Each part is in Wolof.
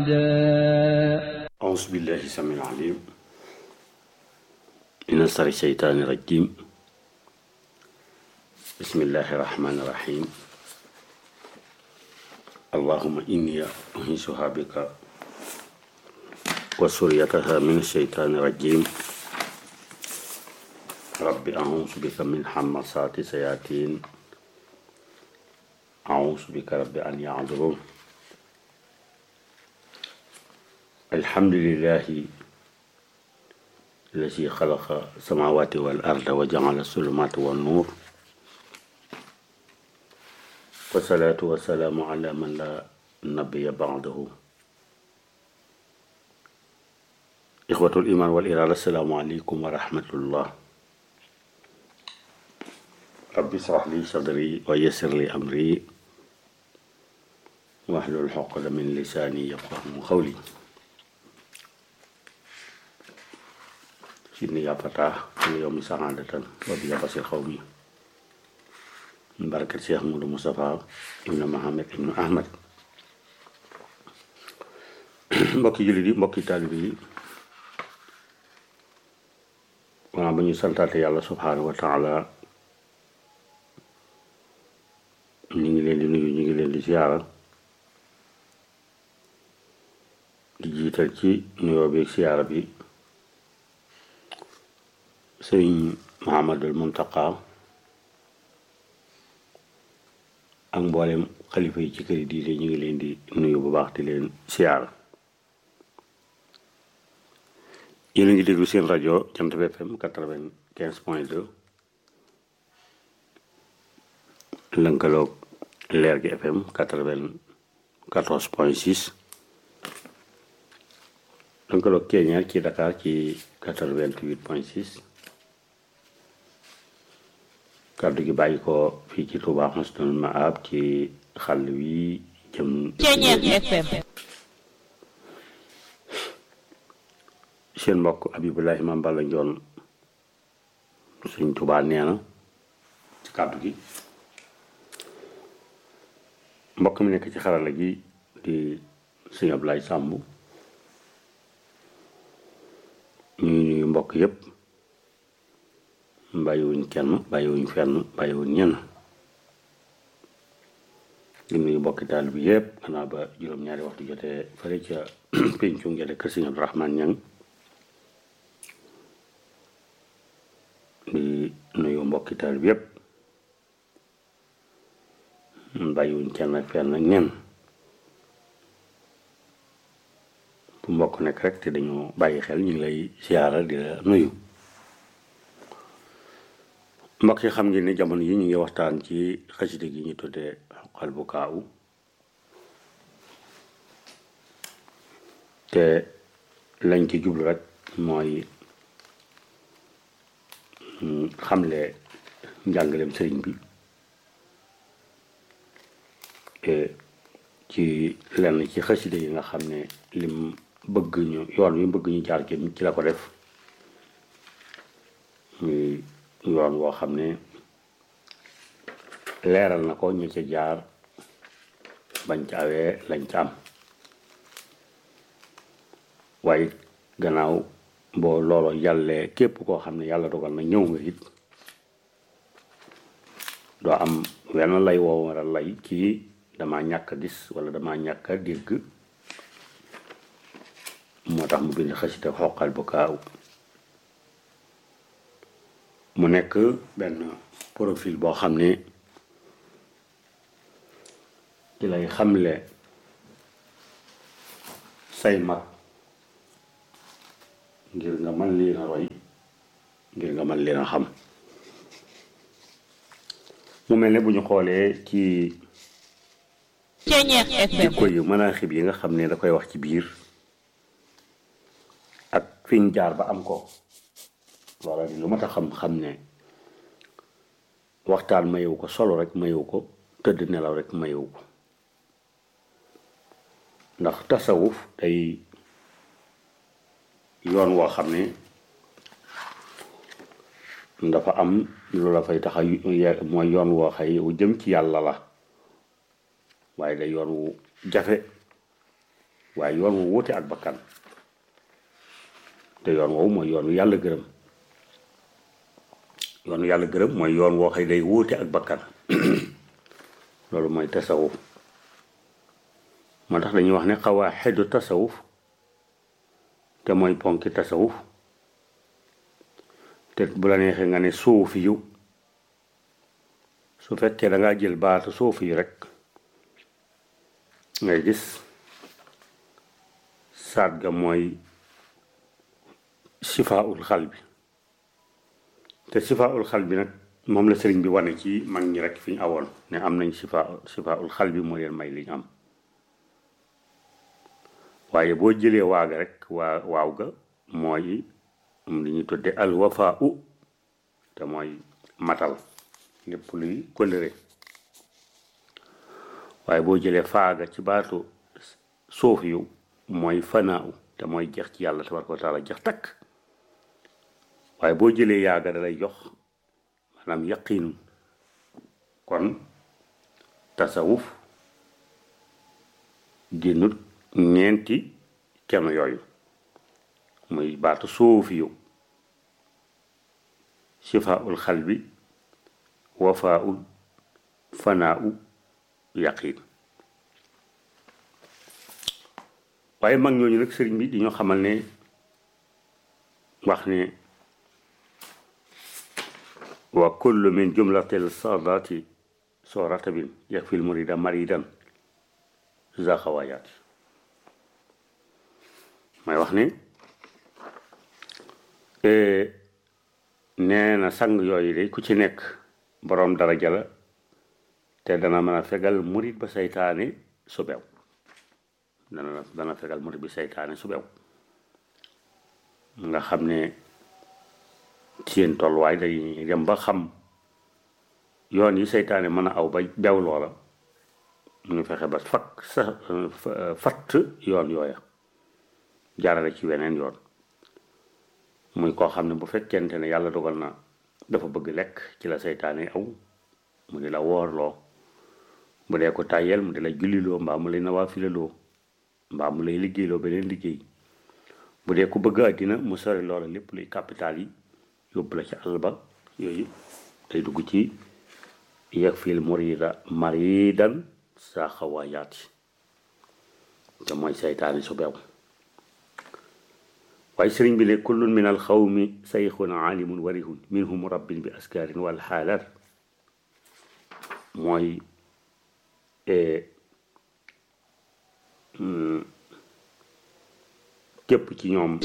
أعداء. أعوذ بالله السميع العليم من الشيطان الرجيم. بسم الله الرحمن الرحيم. اللهم إني أعيذها بك وذريتها من الشيطان الرجيم. رب أعوذ بك من همزات الشياطين. أعوذ بك رب أن يحضرون. الحمد لله الذي خلق السماوات والأرض وجعل الظلمات والنور، والصلاة والسلام على من لا نبي بعده. إخوة الإيمان والإرادة، السلام عليكم ورحمة الله. رب اشرح لي صدري ويسر لي أمري واحلل عقدة من لساني يفقهوا قولي. سيدني يا فتاح يوم سعادة وبيا بصير قومي من بركة الشيخ مولى مصطفى ابن محمد ابن أحمد. mbokki jullit yi, mbokki taalibe yi, waaw ba ñu santaate yàlla subhaanahu wa taala, ñu ngi leen di nuyu, ñu ngi leen di ziyaara, di jiital ci nuyoo bi ziyaara bi sëriñ Muhammadul Muntaqa ak mboolem xalifa yi ci kër yi diine. ñu ngi leen di nuyu bu baax di leen ziyaara. yéen a ngi déglu seen rajo Jant bi FM 95.2 lënkaloog Leer gi FM 94.6 lënkaloog Keñeer ci Dakar ci 88.6. kàddu gi bàyyi ko fii ci Touba Husnul Maab ci xàll wi jëm Keñeer FM. seen mbokk Abibulahi Imam Balla Njoon Sëñ Tuubaa nee na ci kàddu gi. mbokk mi nekk ci xarala gi di Sëñ Ablaye Sàmb. ñuy nuyu mbokk yépp, bàyyiwuñ kenn, bàyyiwuñ fenn, bàyyiwuñ ñenn. di nuyu mbokki taal bi yépp xanaa ba juróom-ñaari waxtu jotee fële ca péncu ngeen kër Sëñ Abdourahmane Ñang. di nuyu mbokki taal bi yépp, bàyyiwuñ kenn ak fenn ak ñenn. bu mbokk nekk rek te dañoo bàyyi xel ñu ngi lay siyaara di la nuyu. mbokk yi, xam ngeen ni jamono yi ñu ngi waxtaan ci xasida gi ñu tuddee Xoqal Bukaa'u, te lañ ci jublu rek mooy xamle njàngaleem sëriñ bi ci lenn ci xasida yi nga xam ne lim bëgg ñu yoon wi bëgg ñu jaar ci la ko def. muy yoon woo xam ne leeral na ko ñu ca jaar bañ ca awee lañ ca am, waaye gannaaw boo loolo yàllee képp koo xam ne yàlla dogal na ñëw nga it doo am wenn lay woo war a lay ci dama ñàkk a gis wala dama ñàkk a dégg. moo tax mu bind xasida Xoqal Bukaa'u. mu nekk benn profil boo xam ne ci lay xamle say mag ngir nga mën leen a roy, ngir nga mën leen a xam. mu mel ne bu ñu xoolee ci jikko yu manaaxib yi nga xam ne da koy wax ci biir ak fiñ jaar ba am ko, loola di lu mat a xam ne waxtaan mayewu ko, solo rek mayewu ko, tëdd nelaw rek mayewu ko. ndax tasawuf day yoon woo xam ne dafa am lu la fay tax a mooy yoon woo xëy wu jëm ci yàlla la, waaye day yoon wu jafe waaye yoon wu wuute ak bakkan te yoon woowu mooy yoon wu yàlla gërëm yoon wu yàlla gërëm mooy yoon woo xëy day wuute ak bakkan loolu mooy tasawuf moo tax dañuy wax ne xawaaxidu tasawuf te mooy ponki tasawuf te bu la neexee nga ne suufi yu su fekkee da ngaa jël baatu suufi yu rek ngay gis saat ga mooy sifaul xal bi te sifaul xal bi nag moom la sëriñ bi wane ci mag ñi rek fi ñu awoon ne am nañ sifaul xal bi moo leen may li ñu am waaye boo jëlee waaga rek waaw ga mooy li ñuy tudde al wafaa u te mooy matal lépp luy kóllëre waaye boo jëlee faaga ci baatu suuf yu mooy fanaa u te mooy jeex ci yàlla tabaraka wa taala jeex takk waaye boo jëlee yaaga da lay jox maanaam yaqiinu kon tasawuf génnut ñeenti kenn yooyu muy baatu suufi yu sifaul xalbi wafaul fanaau yaqiin waaye mag ñooñu nag sëriñ bi di ñoo xamal ne wax ne wa kullu min jumlatil saadaati soo ratabin yakfil murida maridan za xawaayaat may wax ne nee na sang yooyu de ku ci nekk boroom daraja la te dana mën a fegal murid ba saytaane su bew dana fegal murid bi saytaane su bew nga xam ne seen tolluwaay day dem ba xam yoon yi saytaane mën a aw ba bew loola ñu fexe ba fatt yoon yooya jaarale ci weneen yoon muy koo xam ne bu fekkente ne yàlla dogal na dafa bëgg lekk ci la saytaane aw mu di la woorloo bu dee ko tàyyeel mu di la julliloo mbaa mu lay nawaafilaloo mbaa mu lay liggéeyloo beneen liggéey bu dee ko bëgg àddina mu sori loola lépp luy capital yi yóbbu la ci àll ba yooyu day dugg ci yakfil murida maridan saa xawaayaati te mooy saytaane su beew waaye sëriñ bi ne kullun min al xawmi sayxun alimun warihun minhum rabbin bi askaarin wal xaalaat mooy képp ci ñoom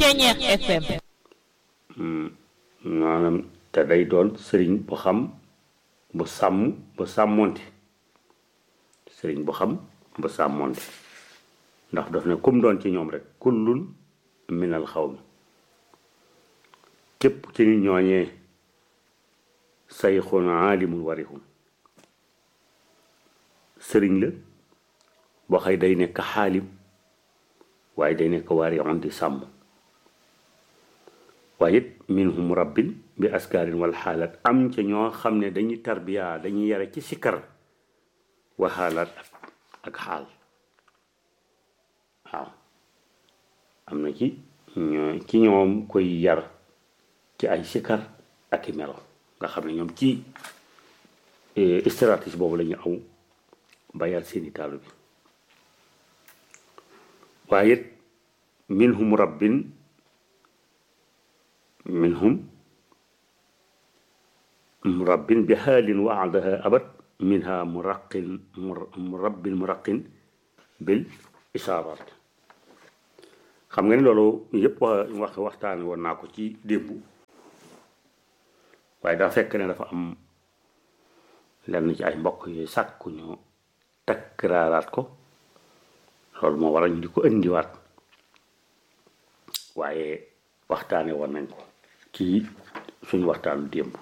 maanaam te day doon sëriñ bu xam bu sàmm bu sàmmonte sëriñ bu xam bu sàmmonte ndax daf ne kum doon ci ñoom rek kullun minal xaw mi képp ci nit ñooñee sayxun aalimun warihun sëriñ la boo xëy day nekk xaalim waaye day nekk warihun di sàmm waaye it minhum rabbin bi askaarin wal xaalaat am ca ñoo xam ne dañuy tarbiya dañuy yare ci sikkar wa xaalaat ak xaal waaw am na ci ñoom koy yar ci ay sikkar ak i melo nga xam ne ñoom ci stratégie boobu la ñu aw ba yar seeni taalu bi waaye it minhum rabbin bi xaalin waadaha abad minha muraqin bil ishaaraat xam nga ni loolu yëpp waxtaan woon naa ko ci démb waaye daa fekk ne dafa am lenn ci ay mbokk yooyu sàkku ñu takraaraat ko loolu moo waral ñu di ko indiwaat waaye waxtaane woon nañ ko ci suñu waxtaanu démb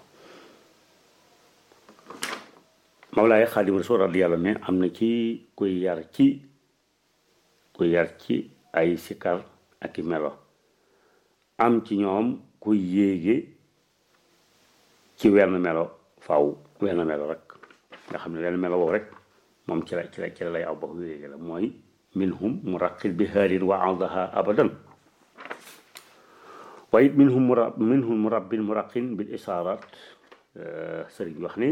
Mawlaay Xaadimu Rasuul radiyallaahu anhu ne am na ci kuy yar ci ay sikar ak i melo am ci ñoom kuy yéege ci wenn melo faw wenn melo rek nga xam ne wenn melo boobu rek moom ci la lay aw ba ko yéege la mooy minhum muraqil bi haalin wa adaha abadan wa it minhum murabbin muraqin bil isaarat sëriñ bi wax ni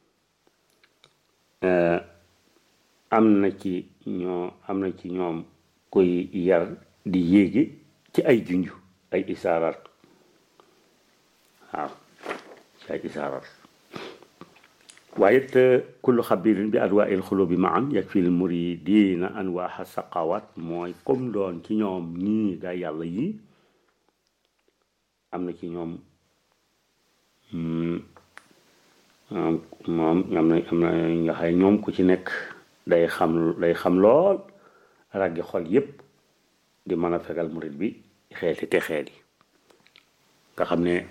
am na ci ñoom koy yar di yéegi ci ay junj ay isaaraat waaw ci ay isaaraat waaye it kullu xabirin bi adwaa il xulubi maan yakfil muridina anwaaxa saqawat mooy comme doon ci ñoom ñii gaa yàlla yi am na ci ñoom moom am na nga xay ñoom ku ci nekk day xam lool raggi xol yépp di mën a fegal murid bi xeeti te xeet yi nga xam ne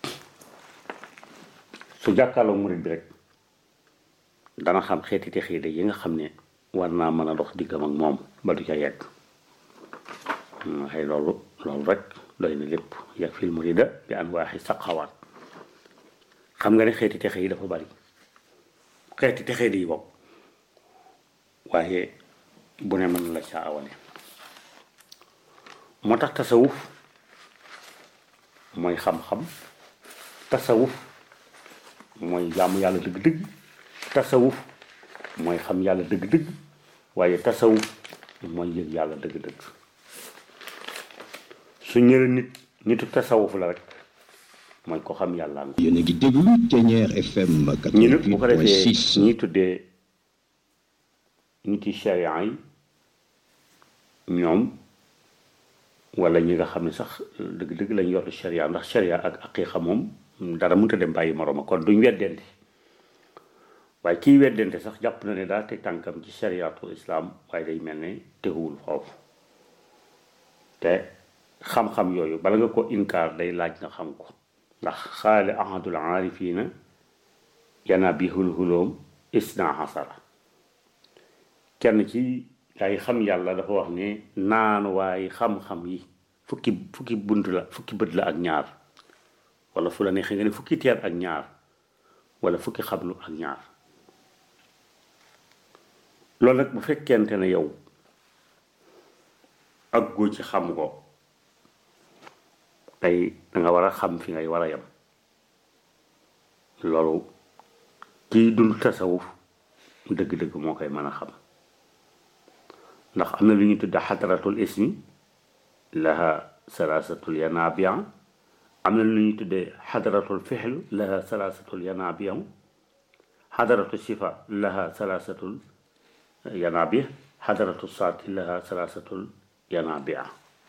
su jàkkaarloo murid bi rek dana xam xeeti te xeet yi nga xam ne war naa mën a dox diggam ak moom ba du ca yegg xëy loolu rek doy na lépp yàgg fil murida bi an waaxi saqawaat xam nga ne xeeti texe yi dafa bari xeeti texe yi bopp waaye bu ne mën la caa awale moo tax tasawuf mooy xam-xam tasawuf mooy jaamu yàlla dëgg-dëgg tasawuf mooy xam yàlla dëgg-dëgg waaye tasawuf mooy yëg yàlla dëgg-dëgg su ñëwee nitu tasawuf la rek mooy ko xam yàlla nga. yéen a ngi déglu Thiéniere FM 88.6. ñu nag bu ko defee ñi tuddee niti sharia yi ñoom wala ñi nga xam ne sax dëgg-dëgg lañ yor sharia ndax sharia ak aqiqa moom dara mënut a dem bàyyi morooma kon duñ weddente waaye kii weddente sax jàpp na ne daa teg tànkam ci shariatul islam waaye day mel ne teguwul foofu te xam-xam yooyu bala nga ko inkaar day laaj nga xam ko ndax xaale ahadul aarifina yana bihul huloom isna hasara kenn ci ay xam yàlla dafa wax ne naan waaye xam-xam yi fukki bunt la fukki bët la ak ñaar wala fu la neexee nga ne fukki teer ak ñaar wala fukki xablu ak ñaar loolu nag bu fekkente ne yow ak goo ci xam ko tey danga war a xam fi ngay war a yem loolu kiy dund tasawuf dëgg-dëgg moo koy mën a xam ndax am na lu ñu tudda xadaratul ismi laha salaasatul yanabia am na lu ñu tuddee xadaratul fixlu laha salaasatul yanabia xadaratu sifa laha salaasatul yanabia xadaratu saati laha salaasatul yanabia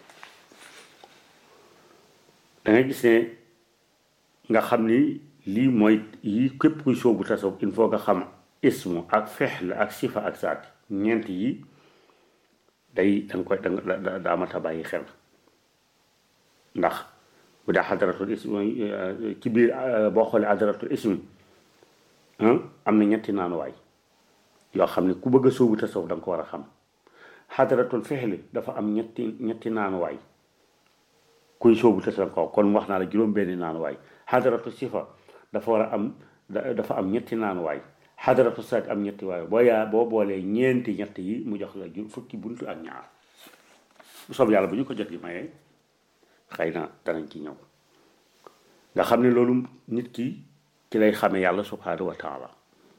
danga gis ne nga xam ni lii mooy yi képp kuy soobu tasawuf il faut nga xam ismu ak fexl ak sifa ak saati ñeent yi day danga koy daa mat a bàyyi xel ndax bu daa xadaratul ismi ci biir boo xoolee xadaratul ismi am na ñetti naanuwaay yoo xam ne ku bëgg a soobu tasawuf da nga ko war a xam xadaratul fexli dafa am ñetti naanuwaay kuy soobu tasawuf ko kon wax naa la juróom-benni naanuwaay xadaratu sifa dafa am ñetti naanuwaay xadaratu saat am ñetti waay boo boolee ñett yi mu jox la fukki buntu ak ñaar bu soob yàlla bu ñu ko jot yi mayee xëy na danañ ci ñëw nga xam ne loolu nit ki ci lay xamee yàlla subhanahu wa taala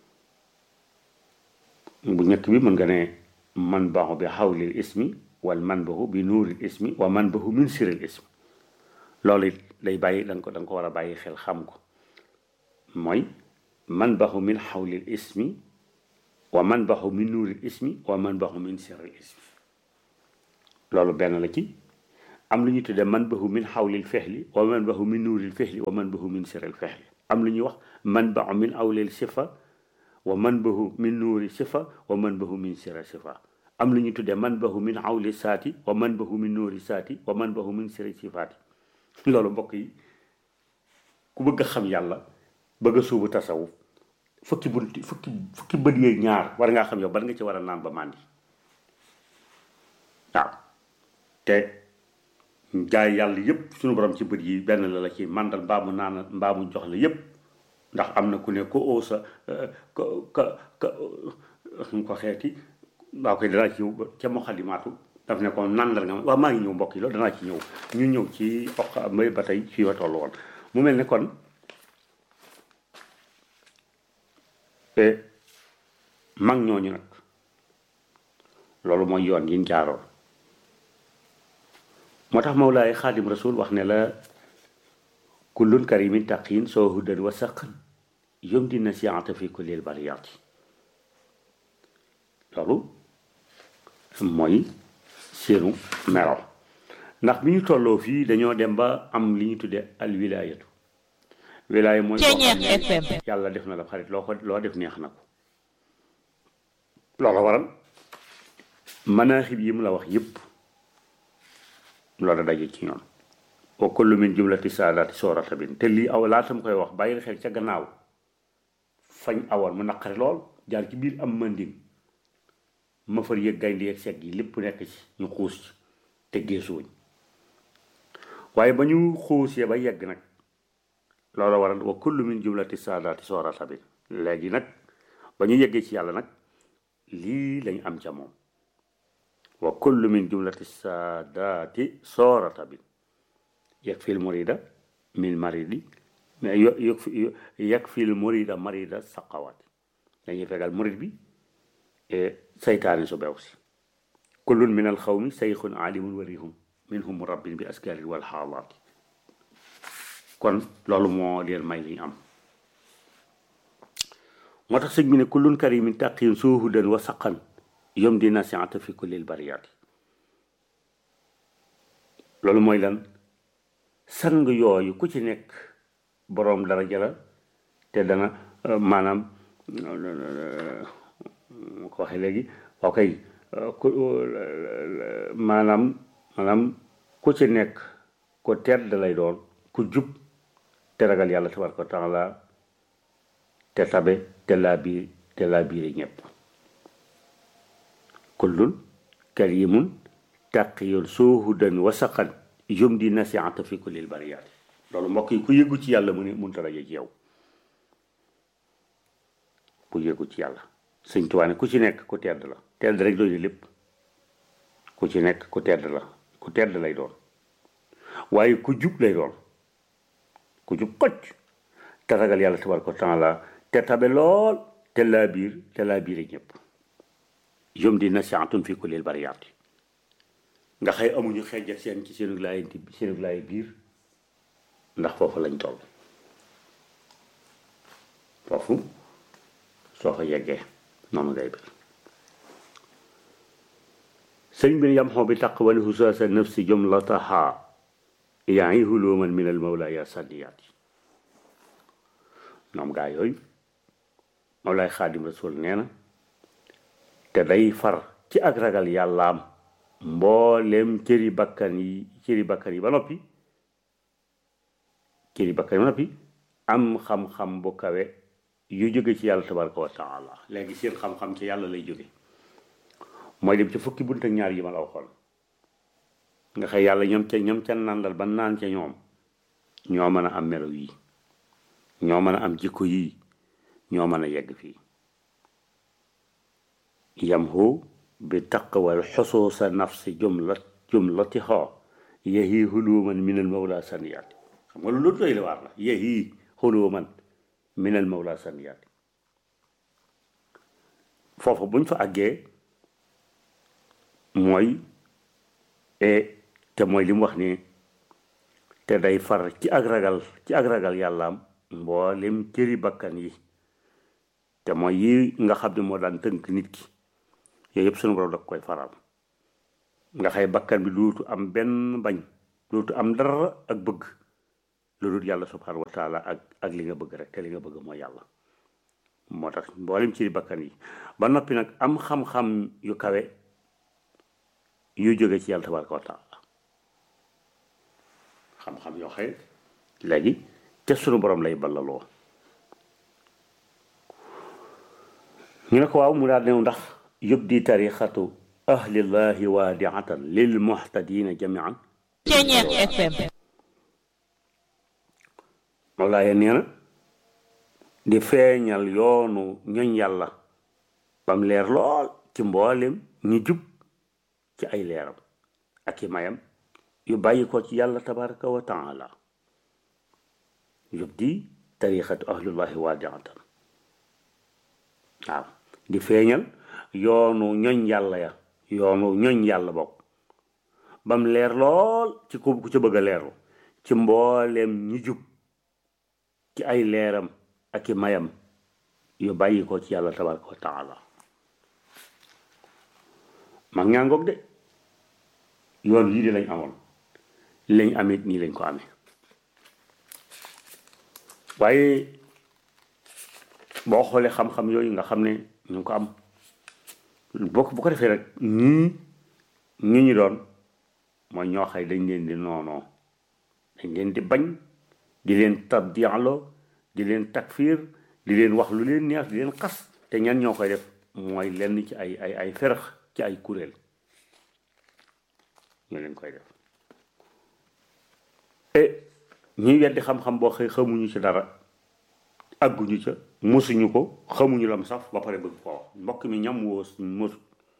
bu ñett bi mën nga ne man baxu bi xawlil ismi wal man baxu bi nuuril ismi wa man baxu min siril ismi loolu it day bàyyi da nga ko war a bàyyi xel xam ko mooy man baxu min xawlil ismi wa man baxu min nuuril ismi wa man baxu min siril ismi loolu benn la ci am lu ñuy tuddee man baxu min xawlil fexli wa man baxu min nuuril fexli wa man baxu min siril fexli am lu ñuy wax man baxu min awlil sifa wa man baxu min nuuri sifa wa man baxu min siril sifa am lu ñuy tuddee man baxu min awli saati wa man baxu min nuuri saati wa man baxu min siril sifaati loolu mbokk yi ku bëgg a xam yàlla bëgg a suubu tasawuf fukki bët yeeg ñaar war ngaa xam yow ban nga ci war a naan ba màndi waaw te jaay yàlla yépp suñu borom ci bët yi benn la ci màndal mbaa mu naan mbaa mu jox la yépp ndax am na ku ne ko oosa ko xeeti waaw koy danaa ci ñëw ca Muxaddamaatu daf ne ko nandal nga waaw maa ngi ñëw mbokk yi loolu danaa ci ñëw ñu ñëw ci oq may ba tey fii ma toll woon mu mel ne kon mag ñooñu nag loolu mooy yoon yi ñu jaaroon moo tax Mawlaay Xaadim Rasul wax ne la kullun karimin taqiin soo hudan wa saqan yom di nasiata fi kullil bariyaati loolu mooy seenu melo ndax bi ñu tolloo fii dañoo dem ba am li ñu tuddee al wilaayatu wilaaya mooy yàlla def na la xarit loo def neex na ko loolu waral manaaxib yi mu la wax yépp loolu daje ci ñoom wa kullu min jumlati saadaati soorata bin te lii aw laata mu koy wax bàyyi xel ca gannaaw fañ awoon mu naqari lool jaar ci biir am manding ma far yëg gaynde yeeg segg yi lépp nekk ci ñu xuus ci te geesuwuñ waaye ba ñu xuusee ba yegg nag loolu waral wa kullu min jumlati saadaati soorata bin léegi nag ba ñu yeggee ci yàlla nag lii lañ am ca moom wa kullu min jumlati saadaati soorata bin yakfil murida min maridi mais yakfil murida marida saqawaati dañuy fegal murid bi saytaani su beew si kullun min alxawmi sayxun alimun warihum minhum murabbin bi askarin wal xaalaati kon loolu moo leen may li ñu am moo tax sëñ bi ne kullun karimin taqiyun suhudan wa saqan yom di nasiata fi kullil bariyaati loolu mooy lan sang yooyu ku ci nekk boroom daraja la te dana maanaam ko waxee léegi ok maanaam ku ci nekk ku tedd lay doon ku jub te ragal yàlla tabaraka wa taala te tabe te laa biire ñëpp kullun karimun taqiyun suhudan wasaqan yum di nasiata fi kullil bariyaati loolu mbokk yi ku yëggu ci yàlla mu ne mënta rajo ci yow ku yëggu ci yàlla sëñ Tuubaa ne ku ci nekk ku tedd la tedd rek doy na lépp ku ci nekk ku tedd la ku tedd lay doon waaye ku jub lay doon ku jub xocc te ragal yàlla tabaraka wa taala te tabe lool te laa biire ñëpp yom di nasiatun fi kullil bariyaati nga xëy amuñu xeej ak seen ci seenu laay biir ndax foofu lañ toll foofu soo fa yeggee noonu ngay bir sëñ bi yam xoo bi taqwal husaasa nafsi jumlataha yaay huluman min al mawla ya sanniyaati ñoom gaa yooyu Mawlaay Xaadim Rasul nee na te day far ci ak ragal yàllaam mboolem cëri bakkan yi ba noppi am xam-xam bu kawe yu jóge ci yàlla tabaraka wa taala léegi seen xam-xam ci yàlla lay jóge mooy dem ci fukki bunt ak ñaar yi ma la waxoon nga xëy yàlla ñoom ca nandal ba naan ca ñoom ñoo mën a am melo yi ñoo mën a am jikko yi ñoo mën a yegg fii yamhu bi taqwal xusuusa nafsi jumlatiha yahi huluman min al mawla saniyaati xam nga loolu doy la waar la yahi huluman min al mawla saniyaati foofu buñ fa àggee mooy te mooy li mu wax ni te day far ci ak ragal yàllaam mboolem cëri bakkan yi te mooy yi nga xam ne moo daan tënk nit ki yooyu yëpp sunu borom da koy faral nga xëy bakkan bi dootu am benn bañ dootu am dara ak bëgg lu dul yàlla subhanahu wa taala ak li nga bëgg rek te li nga bëgg mooy yàlla moo tax mboolem cëri bakkan yi ba noppi nag am xam-xam yu kawe yu jóge ci yàlla tabaraka wa taala xam-xam yoo xëy léegi te sunu borom lay ballaloo ñu ne ko waaw mu daal new ndax yubdi tarixatu ahlillahi waadiatan lil muhtadina jamian Mawlaaye nee na di feeñal yoonu ñoñ yàlla bam leer lool ci mboolem ñi jub ci ay leeram ak i mayam yu bàyyi ko ci yàlla tabaraka wa taala yub di tariqatu ahlullahi waadiatan waaw di feeñal yoonu ñoñ yàlla ya yoonu ñoñ yàlla bokk bam leer lool ci ku ci bëgg a leerlu ci mboolem ñi jub ci ay leeram ak i mayam yu bàyyi ko ci yàlla tabaraka wa taala mag ñaa ngoog de yoon yii di lañ amoon lañ amit nii lañ ko amee waaye boo xoolee xam-xam yooyu nga xam ne ñu ngi ko am bu ko defee rek ñii ñu doon mooy ñoo xay dañ leen di noonoo dañ leen di bañ di leen tabdialoo di leen takfir di leen wax lu leen neex di leen xas te ñan ñoo koy def mooy lenn ci ay ferax ci ay kuréel ñoo leen koy def e ñuy weddi xam-xam boo xëy xamuñu ci dara àgguñu ca mosuñu ko xamuñu lam saf ba pare bëgg ko wax mbokk mi ñam woo mosu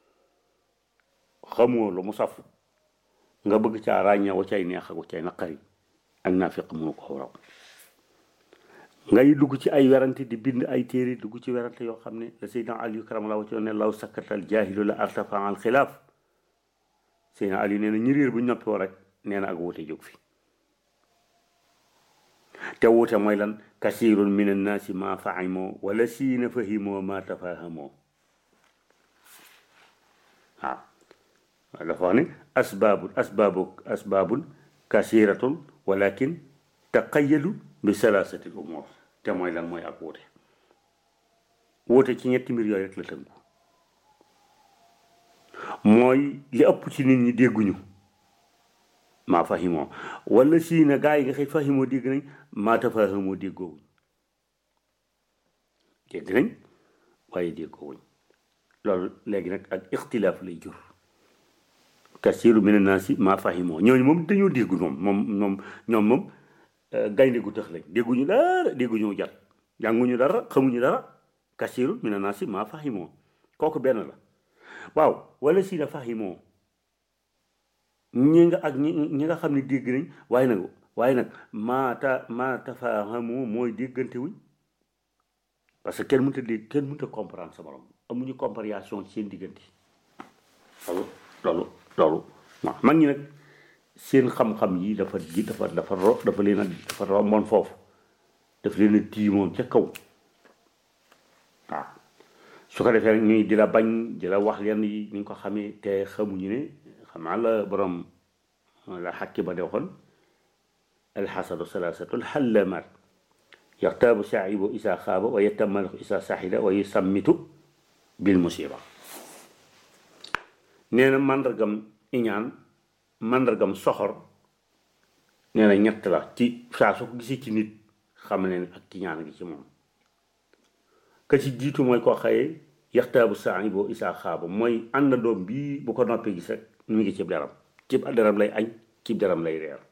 xamoo lu mu saf nga bëgg caa ràññee wu cay neex ak wu cay naqari ak naafiq mënu ko raw ngay dugg ci ay werante di bind ay téere dugg ci werante yoo xam ne la Seydina Aliyu karamallahu wajhahu ne law sakkatal jaahilu la artafa al xilaaf Seydina Aliyu nee na ñi réer bu ñoppi woo rek nee na ak wuute jóg fi te wuute mooy lan kasirun min annaasi ma fahimoo wala siina fahimoo ma tafahamoo waaw dafa wax ne asbaabun kasiratun walakin taqayyadu bi salaasati umuur te mooy lan mooy ak wuute ci ñetti mbir yooyu rek la tënku mooy li ëpp ci nit ñi dégguñu maa fahimoo wala sii na gaa yi nga xëy fahimoo dégg nañ maa tafahamoo déggoowuñ dégg nañ waaye déggoowuñ loolu léegi nag ak ixtilaaf lay jur kasiiru mina naasi maa fahimoo ñooñu moom dañoo déggu ñoom moom gaynde gu tëx lañ dégguñu dara dégguñu jat jànguñu dara xamuñu dara kasiiru mina naasi maa fahimoo kooku benn la waaw wala sii na fahimoo ñi nga xam ne dégg nañ waaye nag maa tafahamu mooy déggante wuñ parce que kenn mënut a comprendre sa morom amuñu compréhension ci seen diggante loolu waaw mag ñi nag seen xam-xam yi dafa leen dafa romboon foofu dafa leen a tiimoon ca kaw waaw su ko defee ñuy di la bañ di la wax lenn yi ni ñu ko xamee te xamuñu ne xam naa la borom la xakki ba de waxoon alxasadu salaasatul xallamaat yaxtaabu saahibu isa xaaba wa yatamalaku isa saxida wa yusammitu bil musiba nee na màndargam iñaan màndargam soxor nee na ñett la ci saa su ko gisee ci nit xam ne ak ki ñaan gi ci moom ka ci jiitu mooy koo xaye yaxtaabu saahibu isa xaaba mooy àndandoom bii bu ko noppee gis rek mu ngi cib deram lay añ cib deram lay reer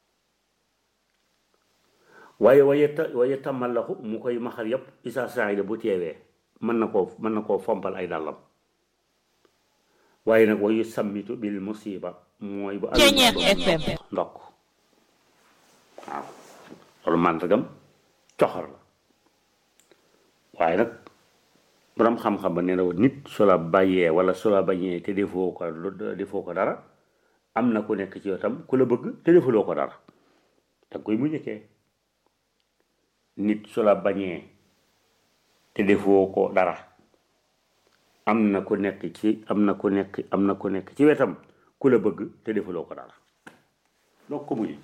waaye waye tàmmalaxu mu koy maxal yépp isa saxida bu teewee mën na koo fompal ay dàllam waaye nag wayu sammitu bil musiba mooy bu ndokk waaw loolu màndargam coxor la waaye nag borom xam-xam ba nee na nit su la bàyyee wala su la bañee te defoo ko dara am na ku nekk ci yow tam ku la bëgg te defuloo ko dara danga koy muñëkee nit su la bañee te defoo ko dara am na ku nekk ci wetam ku la bëgg te defuloo ko dara donc ko muñe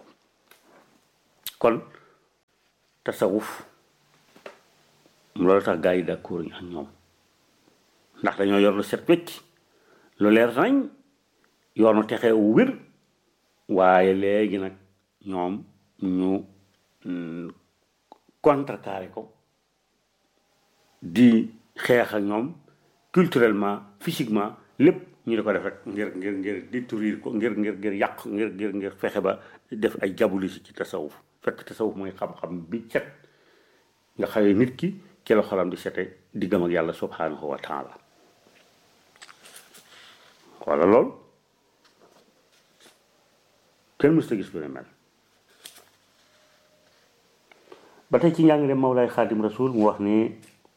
kon tasawuf loolu tax gaa yi d'accord ñu ak ñoom ndax dañoo yor lu set wecc lu leer nañ yoonu texee wu wér waaye léegi nag ñoom ñu contrecarré ko di xeex ak ñoom culturellement physiquement lépp ñu di ko def rek ngir détruire ko ngir yàq ngir fexe ba def ay jabulisi ci tasawuf fekk tasawuf mooy xam-xam bi set nga xamee nit ki ci la xolam di sete di gëm ak yàlla subhanahu wa taala wala lool kenn mës ta gis lu ne mel ba tey ci njàngale Mawlaay Xaadim Rasul mu wax ni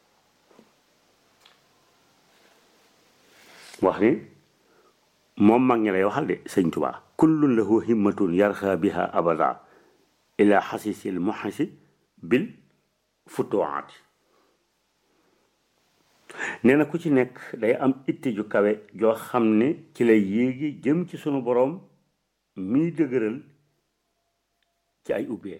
moom mag ñi lay waxal de sëñ Tuubaa kullun lahu himmatun yarxa biha abada ila xasisil muxasi bil futuwaati nee na ku ci nekk day am itte ju kawe joo xam ne ci lay yéegi jëm ci sunu boroom miy dëgëral ci ay ubbee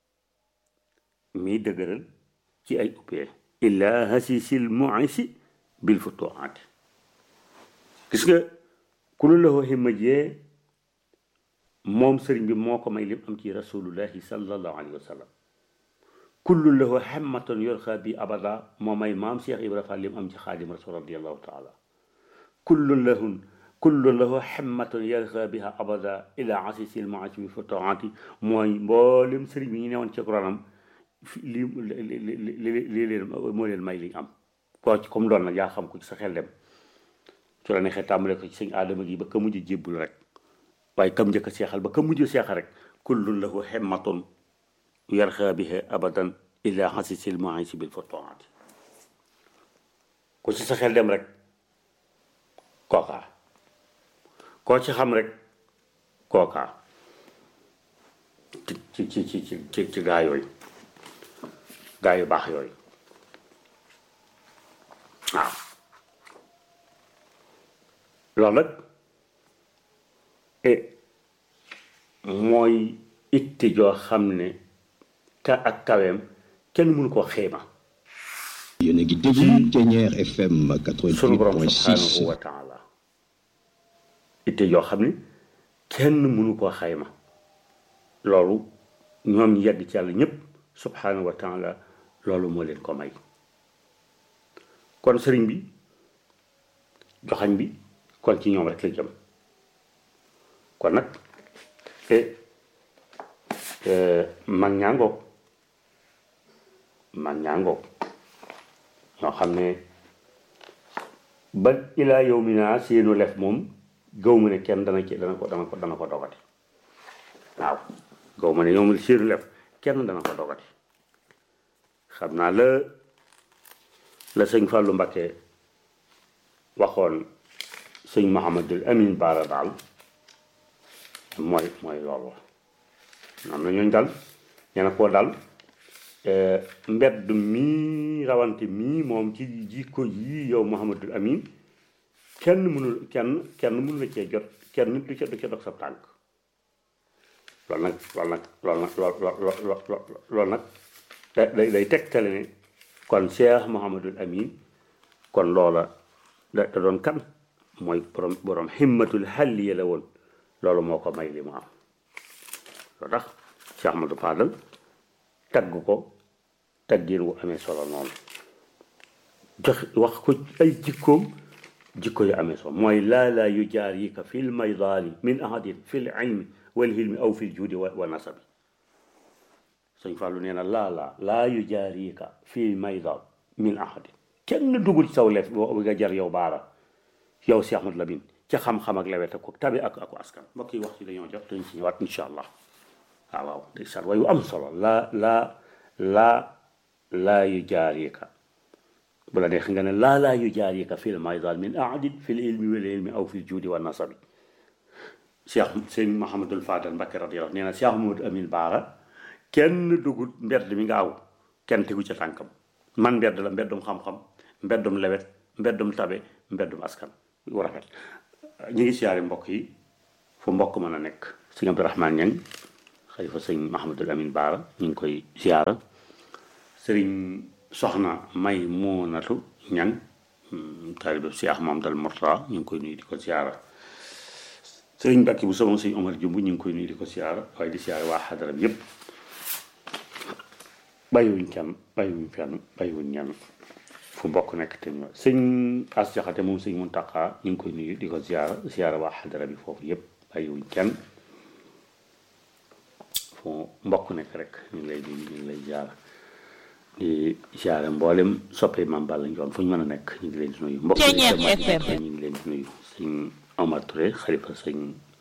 ila xasisil muxasi bil futuwaati gis nga ku lu lahu himma jee moom sëriñ bi moo ko may lim am ci rasulullahi sallallahu alayhi wa sallam kullu lahu himmatun yorxa bi abada moo may maam Cheikh Ibra Fall lim am ci xaadim rasul radiallahu taala kullu lahu himmatun yorxa biha abada ila asisil maasi bi fotoati mooy mboolem sëriñ bi ñu newoon ci ronam li leen moo leen may liñ am koo ci comme doon nag yaa xam ko ci sa xel dem su la neexee tàmbale ko ci sëñ aadama gi ba ka mujj jébbul rek waaye kam njëkk a seexal ba ka mujj seexal rek kullun lahu himmatun yarxa biha abadan ila xasisil maasi bil fotoati ku ci sa xel dem rek kookaa koo ci xam rek kookaa ci gaa yooyu gaa yu baax yooyu waaw loolu nag mooy itte joo xam ne ka ak kaweem kenn mënu ko xeema. yéen a ngi déglu Thiéniere FM sunu borom 88.6 subhanahu wa taala itte joo xam ne kenn mënu ko xayma loolu ñoom ñu yegg ci yàlla ñëpp subhanahu wa taala loolu moo leen ko may kon sëriñ bi joxañ bi kon ci ñoom rek la jëm kon nag mag ñaa ngoog ñoo xam ne ba ilaa yow mi naa seenu lef moom gaw ma ne kenn dana ko dogati waaw gaw ma ne yow mi seenu lef kenn dana ko dogati xam naa la sëñ Fallou Mbacké waxoon sëñ Mouhamadul Amin Baara daal mooy loolu am na ñooñ daal ñee na koo daal mbedd mii rawante mii moom ci jikko yii yow Mouhamadul Amin kenn mënul la cee jot kenn du ca dog sa tànk loolu nag day tegtale ne kon Cheikh Mouhamadul Amin kon loola da doon kan mooy borom himmatul halliya la woon loolu moo ko may li mu am loo tax Cheikh Ahmadou Fadal tagg ko taggin wu amee solo noonu wax ko ay jikko yu amee solo mooy laa yu jaar yi ka fil maydaani min ahadin fil ilmi wal hilmi aw fil juudi wa nasabi sëñ Fallou nee na laa yu jaar yi ka fil maydaan min ahadin kenn dugul ci saw lef boo nga jar yow baara yow Cheikh Ahmadou Lamine ci xam-xam ak lewet ak tabi ak askan mbokk yi wax ci dañoo jox dañ ci ñëwaat incha allah waaw ndeysaan waaye yu am solo laa yu jaarika bu la neex nga ne laa yu jaarika fil maydaan min ahadin fil ilmi wal ilmi aw fil juudi wa nasabi Cheikh sëñ Mouhamadul Fadal Mbacké radiyallahu nee na Cheikh Mouhamadou Amine Baara kenn dugul mbedd mi nga aw kenn tegu ca tànkam man mbedd la mbeddum xam-xam mbeddum lewet mbeddum tabe mbeddum askan wu rafet ñu ngi siyaare mbokk yi fu mbokk mën a nekk sëñ Abdourahmane Niang xalifa sëñ Mouhamadul Amine Baara ñu ngi koy siyaara sëriñ soxna May Muunatu Niang taalibe Cheikh Mamadou Mourtada ñu ngi koy nuyu di ko siyaara sëriñ Mbàkke bu sama sëñ Omar Jumbu ñu ngi koy nuyu di ko siyaara waaye di siyaara waa xadara bi yëpp bàyyiwuñ kenn bàyyiwuñ fenn bàyyiwuñ ñenn fu mbokk nekk te ñu sëñ As Jaxate moom sëñ Muntaqa ñu ngi koy nuyu di ko siyaara waa xadara bi foofu yëpp bàyyiwuñ kenn fu mbokk nekk rek ñu ngi lay siyaara di siyaara mboolem soppee Maam Balla Njoon fu ñu mën a nekk ñu ngi leen di nuyu mbokk ñu ngi leen di nuyu sëñ Omar Touré xalifa sëñ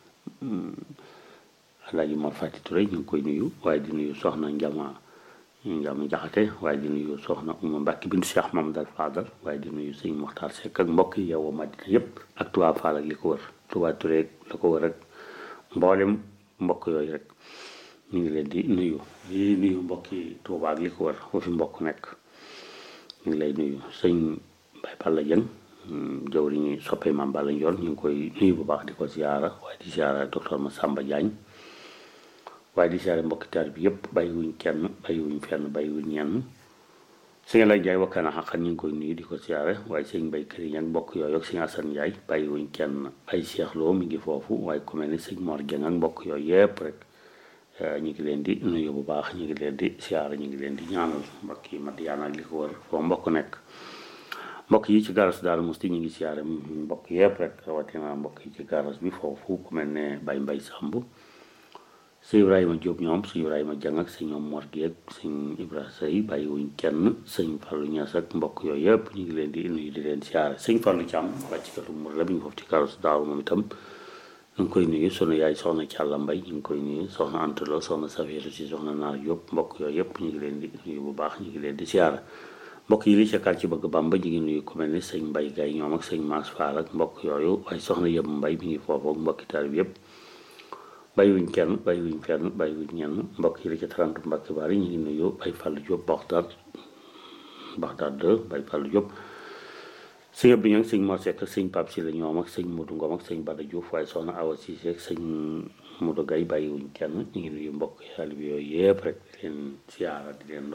Alaaji Mor Fati Touré ñu ngi koy nuyu waaye di nuyu soxna Njama Jaxate waaye di nuyu soxna Uma Mbàkke bintu Cheikh Mamadou Fadal waaye di nuyu sëñ Moxtaar Seck ak mbokk yi yow Madina yëpp ak Touba Fall ak li ko wër Touba Touré la ko wër rek mboolem mbokk yooyu rek ñu ngi leen di nuyu mbokk yi Touba ak li ko wër foofu mbokk nekk ñu ngi lay nuyu sëñ Baye Balla Dieng jawriñu soppee Mame Balla Ndiol ñu ngi koy nuyu bu baax di ko ziara waaye di ziara docteur Massamba Diagne waaye di ziara mbokki taal bi yëpp bàyyiwuñ kenn bàyyiwuñ fenn bàyyiwuñ ñenn sëñ lay jaay wakkaana xaqan ñu ngi koy nuyu di ko ziara waaye sëñ Mbay Këriñ ak mbokk yooyu ak sëñ Asan Njaay bàyyiwuñ kenn ay Cheikh Lo mi ngi foofu waaye ku mel ni sëñ Mor Dieng ak mbokk yooyu yëpp rek ñu ngi leen di nuyu bu baax ñu ngi leen di ziara ñu ngi leen di ñaanal mbokk yi Madiyana ak li ko wër foo mbokk nekk mbokk yi ci garas Daaru Musti ñu ngi siyaare mbokk yëpp rek rawatina mbokk yi ci garas bi foofu ku mel ne Baye Mbay Samb sëñ Ibrahima Diop ñoom sëñ Ibrahima Jang ak sëñ ñoom Mor Guèye sëñ Ibrahima Sey bàyyiwuñ kenn sëñ Fallou Niass ak mbokk yooyu yëpp ñu ngi leen di nuyu di leen siyaare sëñ Fallou Thiam wàccikatu mur la bi ñu foofu ci garas Daaru moom itam ñu ngi koy nuyu sunu yaay soxna Thialla Mbay ñu ngi koy nuyu soxna Antelo soxna Safiyatu si soxna Naar Diop mbokk yooyu yëpp ñu ngi leen di nuyu bu baax ñu ngi leen di siyaare mbokk yi li ca kàr ci bëgg Bàmba ñu ngi nuyu ku mel ni sëñ Mbay Gay ñoom ak sëñ Maas Faal ak mbokk yooyu waaye soxna yëpp Mbay mi ngi foofu ak mbokki taal bi yëpp bàyyiwuñ kenn bàyyiwuñ fenn bàyyiwuñ ñenn mbokk yi li ca 30 Mbàkke Bari ñu ngi nuyu Bay Fallu Diop Baxdaad 2 Bay Fallu Diop sëñ Abdou Ñang sëñ Mor Seck ak sëñ Pape Si la ñoom ak sëñ Modou Ngom ak sëñ Bada Diouf waaye soxna Awa Cissé ak sëñ Modou Gay bàyyiwuñ kenn ñu ngi nuyu mbokk taal bi yooyu yëpp rek di leen siyaara di leen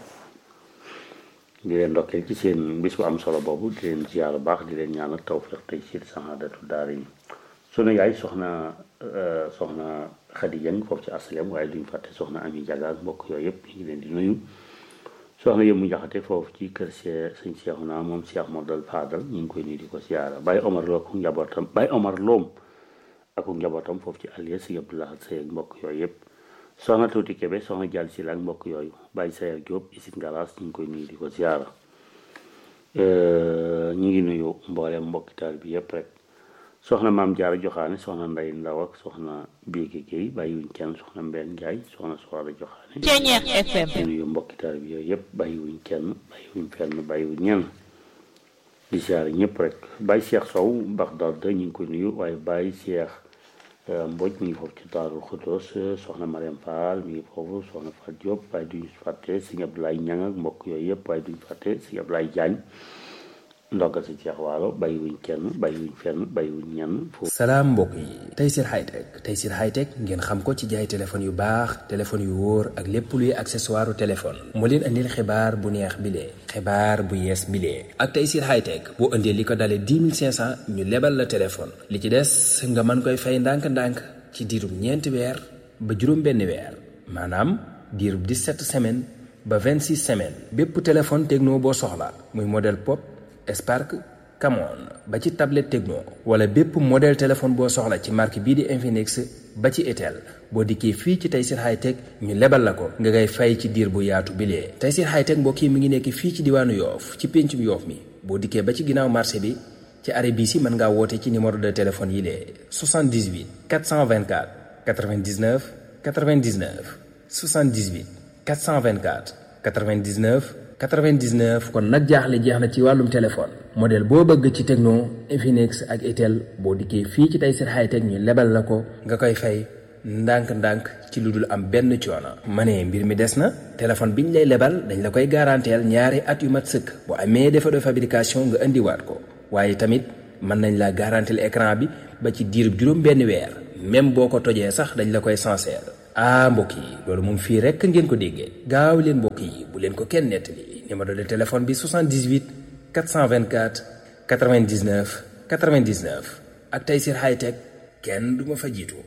ndokkeel ci seen bis bu am solo boobu di leen ziar baax di leen ñaanal tawfiq tey siir saxaadatu daara yi sunu yaay soxna Xadi Jeng foofu ci asalem waaye duñ fàtte soxna Ami Jaga ak mbokk yooyu yëpp ñu ngi leen di nuyu soxna yëmu jaxate foofu ci kër sëñ Seexuna moom Cheikh Modou Fadal ñu ngi koy nuyu di ko ziara Baye Omar Lo ak njabootam Baye Omar Loom ak njabootam foofu ci Aliya si Abdoulaye Sey ak mbokk yooyu yëpp soxna Tuuti Kebe soxna Jàll si la ak mbokk yooyu Baye Sayer Diop isit ngalas ñu ngi koy nuyu di ko ziara ñu ngi nuyu mboolem mbokki taal bi yëpp rek soxna Maam Jaara Joxaane soxna Nday Ndaw ak soxna Biége Guèye bàyyiwuñ kenn soxna Mbeen Njaay soxna Soxla Joxaane ñu nuyu mbokki taal bi yooyu yëpp bàyyiwuñ kenn bàyyiwuñ fenn bàyyiwuñ ñenn di ziara ñëpp rek Baye Cheikh Sow Baxdaad ñu ngi koy nuyu waaye Baye Cheikh Mbodj mi ngi foofu ci Daaru Xudoos soxna Mariam Fall mi ngi foofu soxna Fall Diop waaye duñu fàtte sëñ Abdoulaye Ñang ak mbokk yooyu yëpp waaye duñu fàtte sëñ Abdoulaye Diagne ndoggal si Cheikh Waalo bàyyiwuñ kenn bàyyiwuñ fenn bàyyiwuñ ñenn foofu. salaam mbokk yi Tayssir Hightech ngeen xam ko ci jaay téléphone yu baax téléphone yu wóor ak lépp luy accessoire téléphone moo leen andil xibaar bu neex bilee xibaar bu yees bilee ak Tayssir Hightech boo indee li ko dalee 10 500 ñu lebal la téléphone li ci des nga mën koy fay ndànk-ndànk ci diirub ñeenti weer ba juróom benn weer maanaam diirub 17 semaines ba 26 semaines bépp téléphone Tecno boo soxla muy modèle Pop Spark Camon ba ci tablette Tecno wala bépp modèle téléphone boo soxla ci marque bii di Infinix ba ci Itel boo dikkee fii ci Tayssir Hightech ñu lebal la ko nga ngay fay ci diir bu yaatu bilee Tayssir Hightech mbokk yi mi ngi nekk fii ci diwaanu Yoof ci péncum Yoof mi boo dikkee ba ci ginnaaw marché bi ci arrêt bii si mën ngaa woote ci numéro de téléphone yi lee 78 424 99 99 78 424 99 kon nag jaaxle jeex na ci wàllum téléphone modèle boo bëgg ci Tecno Infinix ak Itel boo dikkee fii ci Tayssir Hightech ñu lebal la ko nga koy fay ndànk-ndànk ci lu dul am benn coono. ma ne mbir mi des na téléphone biñ lay lebal dañ la koy garanteel ñaari at yu mat sëkk boo amee défaut de fabrication nga indiwaat ko waaye tamit mën nañ la garanteel écran bi ba ci diirub juróom benn weer même boo ko tojee sax dañ la koy sincère. mbokk yi loolu moom fii rekk ngeen ko déggee gaaw leen mbokk yi bu leen ko kenn nettali numéro de téléphone bi 78 424 99 99 ak Tayssir Hightech kenn du ma fa jiitu.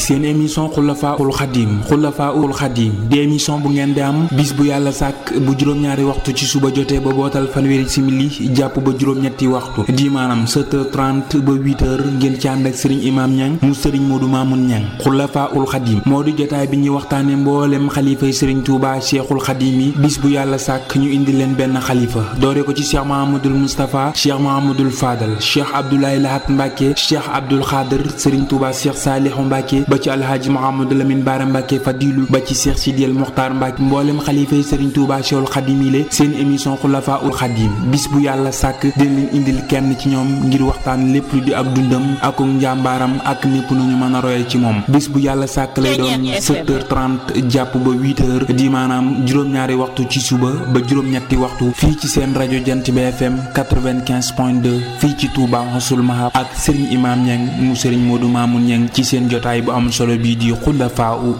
seen émission Xulafaa'ul Xadim di émission bu ngeen di am bis bu yàlla sàkk bu juróom-ñaari waxtu ci suba jotee ba bootal fanweeri simili jàpp ba juróom-ñetti waxtu di maanaam 7h30 ba 8h ngeen ci ànd ak sëriñ Imam Niang mu sëriñ Modou Mamoun Niang Xulafaa'ul Xadim moo di jotaay bi ñuy waxtaane mboolem xalifay sëriñ Touba Cheikhul Xadim yi bis bu yàlla sàkk ñu indi leen benn xalifa doore ko ci Cheikh Mahamadul Moustapha Cheikh Mahamadul Fadal Cheikh Abdoulaye Lahat Mbacke Cheikh Abdoul Khadir sëriñ Touba Cheikh Salihu Mbacke ba ci Alhaji Mouhamadou Lamine Bara Mbacke Fadilu ba ci Cheikh Sidiel Mokhtar Mbacke mboolem xalifay sëriñ Touba Cheikhul Xadim yi seen émission Xulafaa'ul Xadim bis bu yàlla sàkk dina leen indil kenn ci ñoom ngir waxtaan lépp lu di ak dundam ak njàmbaaram ak népp nu ñu mën a royee ci moom bis bu yàlla sàkk lay doon 7h30 jàpp ba 8h di maanaam juróom-ñaari waxtu ci suba ba juróom-ñetti waxtu fii ci seen rajo Jant bi FM 95.2 fii ci Touba Mossoul Mahab ak Serigne Imam Niang mu Serigne Modou Mamoun Niang ci seen jotaay bu am solo bii di Xulafaa'u